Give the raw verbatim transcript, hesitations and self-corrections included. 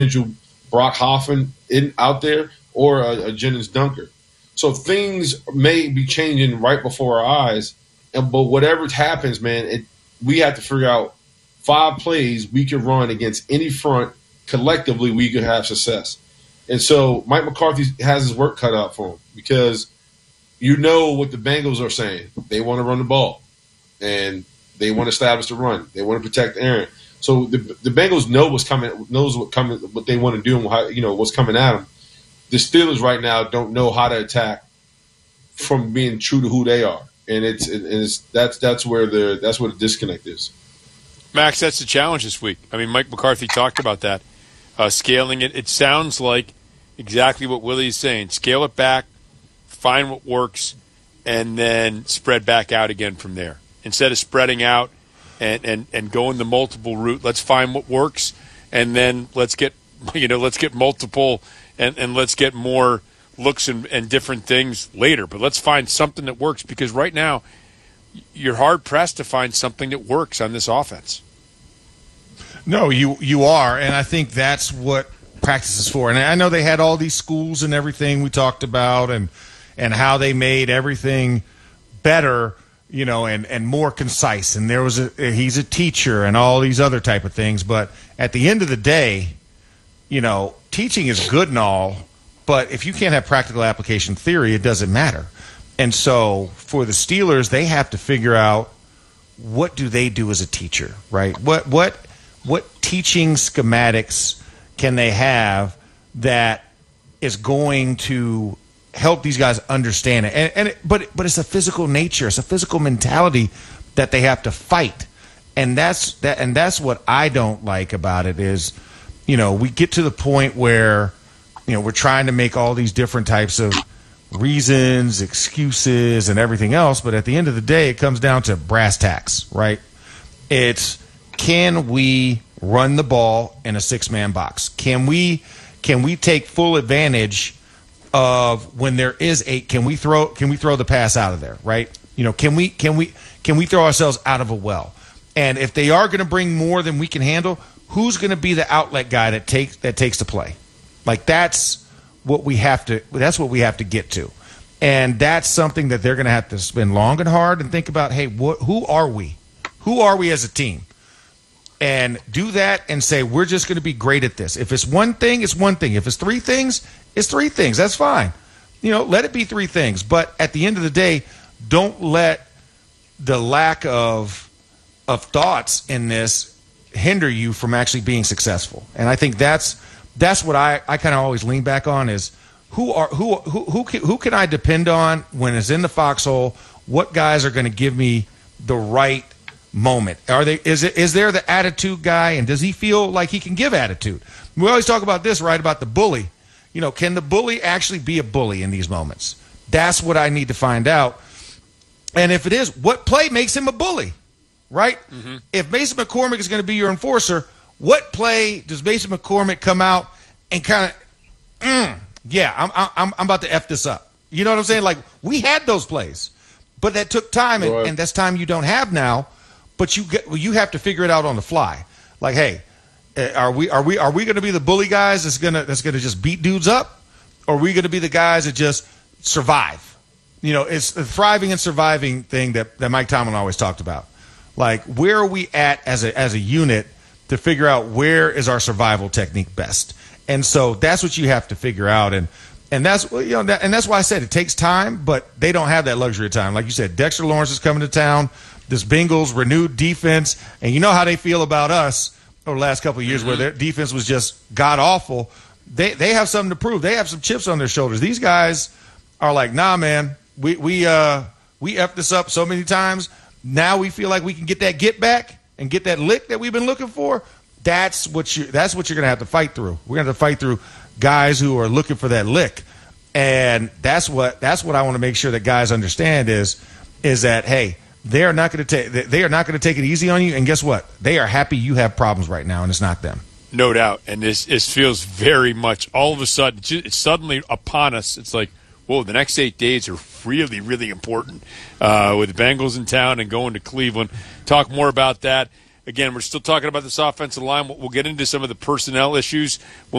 Brock Hoffman in out there or a, a Jennings Dunker. So things may be changing right before our eyes, and but whatever happens, man, it, we have to figure out five plays we can run against any front. Collectively, we could have success. And so Mike McCarthy has his work cut out for him because you know what the Bengals are saying. They want to run the ball, and they want to establish the run. They want to protect Aaron. So the, the Bengals know what's coming, knows what coming, what they want to do, and how, you know what's coming at them. The Steelers right now don't know how to attack from being true to who they are, and it's and it's that's that's where the that's where the disconnect is. Max, that's the challenge this week. I mean, Mike McCarthy talked about that. Uh, scaling it, it sounds like exactly what Willie's saying. Scale it back, find what works, and then spread back out again from there. Instead of spreading out and, and, and going the multiple route, let's find what works, and then let's get you know let's get multiple and, and let's get more looks and, and different things later. But let's find something that works because right now you're hard pressed to find something that works on this offense. No, you you are, and I think that's what practice is for. And I know they had all these schools and everything we talked about, and and how they made everything better, you know, and, and more concise. And there was a he's a teacher and all these other type of things. But at the end of the day, you know, teaching is good and all, but if you can't have practical application theory, it doesn't matter. And so for the Steelers, they have to figure out what do they do as a teacher, right? What what What teaching schematics can they have that is going to help these guys understand it? And, and it, but but it's a physical nature, it's a physical mentality that they have to fight, and that's that. And that's what I don't like about it is, you know, we get to the point where, you know, we're trying to make all these different types of reasons, excuses, and everything else, but at the end of the day, it comes down to brass tacks, right? It's can we run the ball in a six-man box? Can we can we take full advantage of when there is a can we throw can we throw the pass out of there, right? You know, can we can we can we throw ourselves out of a well? And if they are going to bring more than we can handle, who's going to be the outlet guy that takes that takes the play? Like that's what we have to that's what we have to get to. And that's something that they're going to have to spend long and hard and think about, hey, what, who are we? Who are we as a team? And do that and say, we're just going to be great at this. If it's one thing, it's one thing. If it's three things, it's three things. That's fine. You know, let it be three things. But at the end of the day, don't let the lack of of thoughts in this hinder you from actually being successful. And I think that's that's what I, I kind of always lean back on is who are who who who can, who can I depend on when it's in the foxhole? What guys are going to give me the right moment? Are they is it is there the attitude guy, and does he feel like he can give attitude? We always talk about this, right, about the bully. You know, can the bully actually be a bully in these moments? That's what I need to find out. And if it is, what play makes him a bully, right? Mm-hmm. If Mason McCormick is going to be your enforcer, what play does Mason McCormick come out and kind of, mm, yeah, I'm I'm I'm about to F this up. You know what I'm saying? Like, we had those plays, but that took time, and, right. and that's time you don't have now. But you get, well, you have to figure it out on the fly. Like, hey, are we are we are we going to be the bully guys that's gonna that's gonna just beat dudes up, or are we going to be the guys that just survive? You know, it's the thriving and surviving thing that, that Mike Tomlin always talked about. Like, where are we at as a as a unit to figure out where is our survival technique best? And so that's what you have to figure out. And and that's you know that, and that's why I said it takes time, but they don't have that luxury of time. Like you said, Dexter Lawrence is coming to town. This Bengals renewed defense, and you know how they feel about us over the last couple of years, mm-hmm. where their defense was just god awful. They they have something to prove. They have some chips on their shoulders. These guys are like, nah, man, we we uh we effed this up so many times. Now we feel like we can get that get back and get that lick that we've been looking for. That's what you that's what you're gonna have to fight through. We're gonna have to fight through guys who are looking for that lick, and that's what that's what I want to make sure that guys understand is is that hey. They are not going to take. They are not going to take it easy on you. And guess what? They are happy you have problems right now, and it's not them. No doubt. And this this feels very much all of a sudden. It's suddenly upon us. It's like, whoa! The next eight days are really, really important uh, with the Bengals in town and going to Cleveland. Talk more about that Again, we're still talking about this offensive line. We'll get into some of the personnel issues when